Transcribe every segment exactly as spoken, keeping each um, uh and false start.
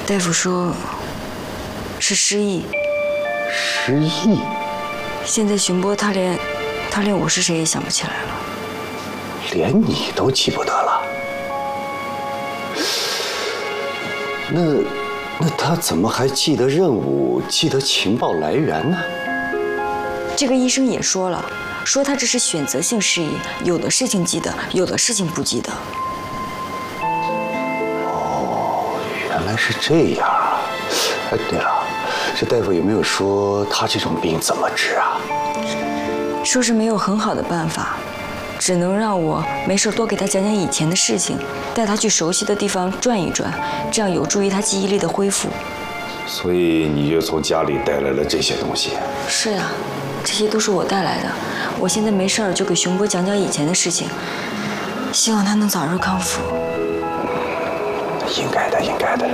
大夫说是失忆。 失忆？ 现在熊波他连他连我是谁也想不起来了， 连你都记不得了。那那他怎么还记得任务，记得情报来源呢？ 这个医生也说了，说他这是选择性失忆，有的事情记得，有的事情不记得。 哦，原来是这样啊！哎，对了，这大夫有没有说他这种病怎么治啊？ 说是没有很好的办法，只能让我没事多给他讲讲以前的事情，带他去熟悉的地方转一转，这样有助于他记忆力的恢复。 所以你就从家里带来了这些东西？ 是啊，这些都是我带来的。我现在没事儿就给熊波讲讲以前的事情，希望他能早日康复。 应该的，应该的。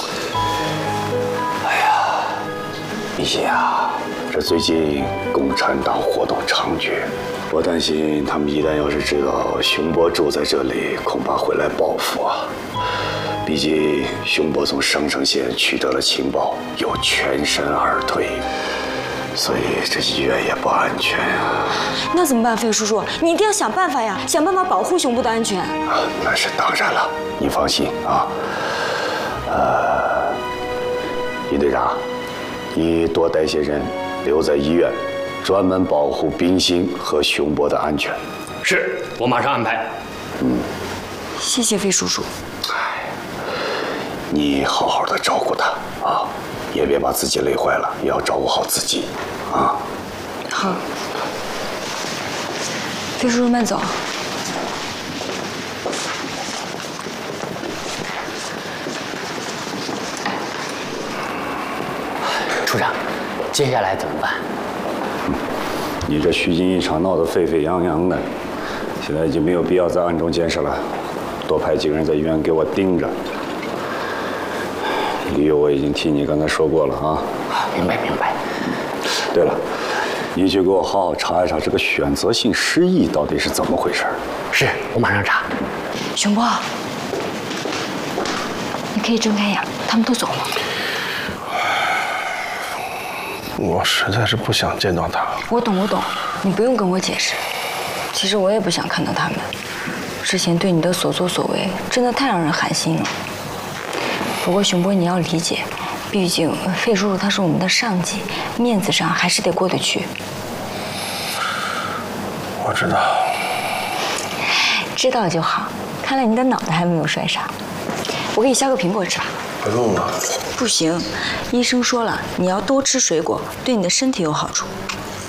哎呀，一心啊，这最近共产党活动猖獗，我担心他们一旦要是知道熊波住在这里，恐怕会来报复啊。毕竟熊波从商城县取得了情报，又全身而退，所以这医院也不安全啊。 那怎么办，费叔叔？你一定要想办法呀，想办法保护熊波的安全。 啊，那是当然了，你放心啊。呃，尹队长，你多带些人留在医院，专门保护冰心和熊波的安全。 是，我马上安排。 嗯， 谢谢费叔叔。 哎，你好好的照顾他啊，也别把自己累坏了，也要照顾好自己啊。 好，费叔叔慢走。 处长，接下来怎么办？ 你这虚惊一场闹得沸沸扬扬的，现在已经没有必要再暗中监视了，多派几个人在医院给我盯着。理由我已经替你刚才说过了啊。 明白明白。 对了，你去给我好好查一查这个选择性失忆到底是怎么回事。 是，我马上查。 熊波，你可以睁开眼，他们都走了。 我实在是不想见到他。 我懂，我懂，你不用跟我解释。其实我也不想看到他们。之前对你的所作所为，真的太让人寒心了。不过熊波，你要理解，毕竟费叔叔他是我们的上级，面子上还是得过得去。 我知道。 知道就好。看来你的脑袋还没有摔傻。我给你削个苹果吃吧。 不用了。 不行，医生说了，你要多吃水果，对你的身体有好处。